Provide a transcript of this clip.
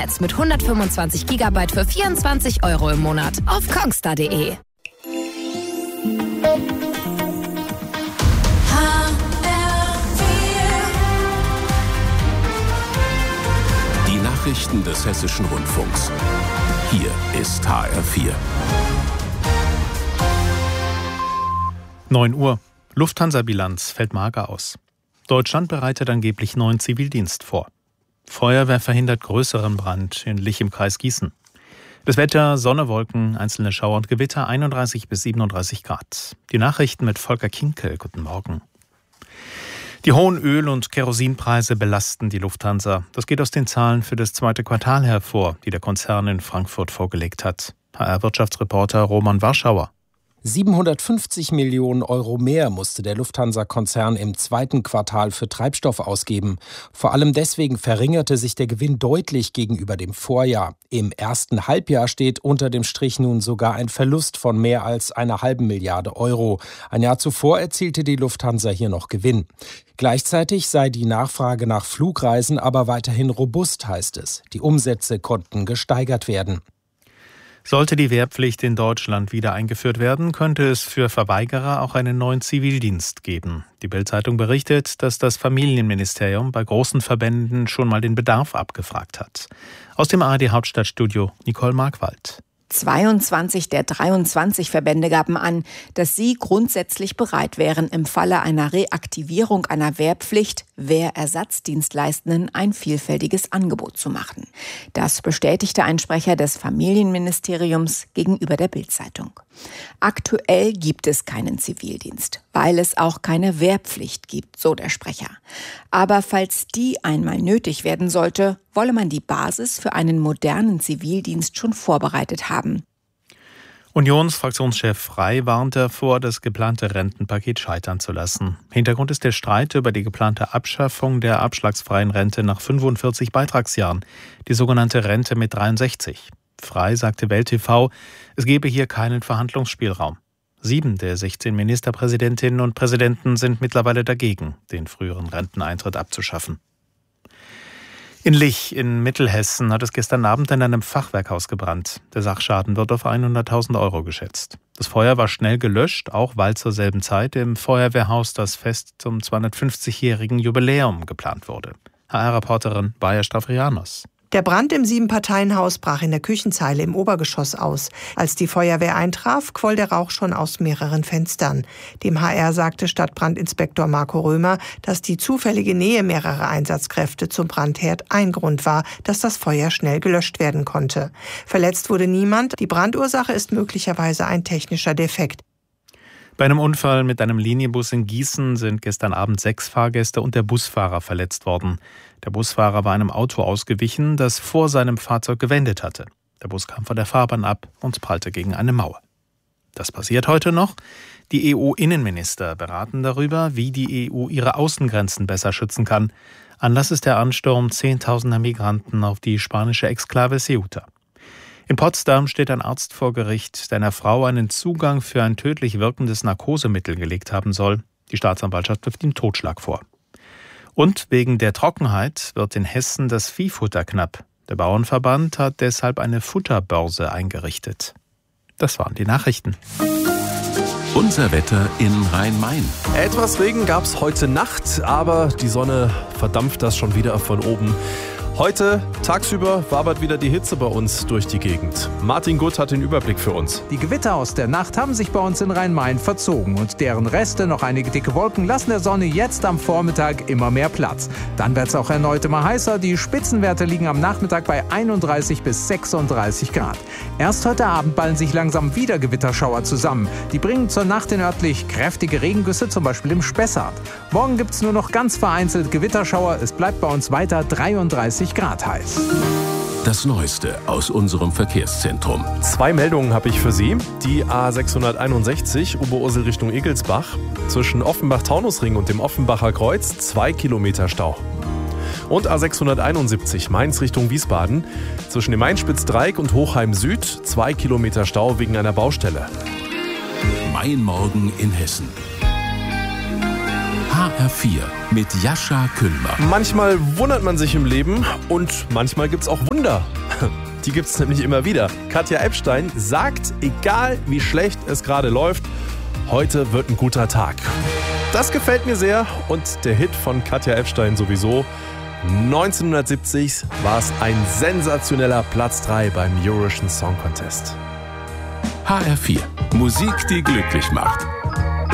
Netz mit 125 GB für 24 € im Monat auf kongstar.de. Die Nachrichten des Hessischen Rundfunks. Hier ist HR4. 9 Uhr. Lufthansa-Bilanz fällt mager aus. Deutschland bereitet angeblich neuen Zivildienst vor. Feuerwehr verhindert größeren Brand in Lich im Kreis Gießen. Das Wetter, Sonne, Wolken, einzelne Schauer und Gewitter, 31 bis 37 Grad. Die Nachrichten mit Volker Kinkel. Guten Morgen. Die hohen Öl- und Kerosinpreise belasten die Lufthansa. Das geht aus den Zahlen für das zweite Quartal hervor, die der Konzern in Frankfurt vorgelegt hat. HR-Wirtschaftsreporter Roman Warschauer. 750 Millionen € mehr musste der Lufthansa-Konzern im zweiten Quartal für Treibstoff ausgeben. Vor allem deswegen verringerte sich der Gewinn deutlich gegenüber dem Vorjahr. Im ersten Halbjahr steht unter dem Strich nun sogar ein Verlust von mehr als einer halben Milliarde €. Ein Jahr zuvor erzielte die Lufthansa hier noch Gewinn. Gleichzeitig sei die Nachfrage nach Flugreisen aber weiterhin robust, heißt es. Die Umsätze konnten gesteigert werden. Sollte die Wehrpflicht in Deutschland wieder eingeführt werden, könnte es für Verweigerer auch einen neuen Zivildienst geben. Die Bild-Zeitung berichtet, dass das Familienministerium bei großen Verbänden schon mal den Bedarf abgefragt hat. Aus dem ARD-Hauptstadtstudio Nicole Markwald. 22 der 23 Verbände gaben an, dass sie grundsätzlich bereit wären, im Falle einer Reaktivierung einer Wehrpflicht Wehrersatzdienstleistenden ein vielfältiges Angebot zu machen. Das bestätigte ein Sprecher des Familienministeriums gegenüber der Bild-Zeitung. Aktuell gibt es keinen Zivildienst, weil es auch keine Wehrpflicht gibt, so der Sprecher. Aber falls die einmal nötig werden sollte, wolle man die Basis für einen modernen Zivildienst schon vorbereitet haben. Unionsfraktionschef Frey warnt davor, das geplante Rentenpaket scheitern zu lassen. Hintergrund ist der Streit über die geplante Abschaffung der abschlagsfreien Rente nach 45 Beitragsjahren, die sogenannte Rente mit 63. Frey sagte Welt TV, es gebe hier keinen Verhandlungsspielraum. 7 der 16 Ministerpräsidentinnen und Präsidenten sind mittlerweile dagegen, den früheren Renteneintritt abzuschaffen. In Lich in Mittelhessen hat es gestern Abend in einem Fachwerkhaus gebrannt. Der Sachschaden wird auf 100.000 € geschätzt. Das Feuer war schnell gelöscht, auch weil zur selben Zeit im Feuerwehrhaus das Fest zum 250-jährigen Jubiläum geplant wurde. HR-Reporterin Baja Stavrianos. Der Brand im 7-Parteien-Haus brach in der Küchenzeile im Obergeschoss aus. Als die Feuerwehr eintraf, quoll der Rauch schon aus mehreren Fenstern. Dem HR sagte Stadtbrandinspektor Marco Römer, dass die zufällige Nähe mehrerer Einsatzkräfte zum Brandherd ein Grund war, dass das Feuer schnell gelöscht werden konnte. Verletzt wurde niemand. Die Brandursache ist möglicherweise ein technischer Defekt. Bei einem Unfall mit einem Linienbus in Gießen sind gestern Abend 6 Fahrgäste und der Busfahrer verletzt worden. Der Busfahrer war einem Auto ausgewichen, das vor seinem Fahrzeug gewendet hatte. Der Bus kam von der Fahrbahn ab und prallte gegen eine Mauer. Das passiert heute noch. Die EU-Innenminister beraten darüber, wie die EU ihre Außengrenzen besser schützen kann. Anlass ist der Ansturm Zehntausender Migranten auf die spanische Exklave Ceuta. In Potsdam steht ein Arzt vor Gericht, der einer Frau einen Zugang für ein tödlich wirkendes Narkosemittel gelegt haben soll. Die Staatsanwaltschaft wirft ihm Totschlag vor. Und wegen der Trockenheit wird in Hessen das Viehfutter knapp. Der Bauernverband hat deshalb eine Futterbörse eingerichtet. Das waren die Nachrichten. Unser Wetter in Rhein-Main. Etwas Regen gab es heute Nacht, aber die Sonne verdampft das schon wieder von oben. Heute tagsüber wabert wieder die Hitze bei uns durch die Gegend. Martin Gutt hat den Überblick für uns. Die Gewitter aus der Nacht haben sich bei uns in Rhein-Main verzogen und deren Reste, noch einige dicke Wolken, lassen der Sonne jetzt am Vormittag immer mehr Platz. Dann wird es auch erneut immer heißer. Die Spitzenwerte liegen am Nachmittag bei 31 bis 36 Grad. Erst heute Abend ballen sich langsam wieder Gewitterschauer zusammen. Die bringen zur Nacht in örtlich kräftige Regengüsse, zum Beispiel im Spessart. Morgen gibt es nur noch ganz vereinzelt Gewitterschauer. Es bleibt bei uns weiter 33 Grad heiß. Das Neueste aus unserem Verkehrszentrum. 2 Meldungen habe ich für Sie. Die A661 Oberursel Richtung Egelsbach. Zwischen Offenbach-Taunusring und dem Offenbacher Kreuz 2 Kilometer Stau. Und A671 Mainz Richtung Wiesbaden. Zwischen dem Mainspitzdreieck und Hochheim Süd 2 Kilometer Stau wegen einer Baustelle. Mein Morgen in Hessen. HR HR4 mit Jascha Kühlmann. Manchmal wundert man sich im Leben und manchmal gibt's auch Wunder. Die gibt's nämlich immer wieder. Katja Epstein sagt, egal wie schlecht es gerade läuft, heute wird ein guter Tag. Das gefällt mir sehr und der Hit von Katja Epstein sowieso. 1970 war es ein sensationeller Platz 3 beim Eurovision Song Contest. HR4, Musik, die glücklich macht.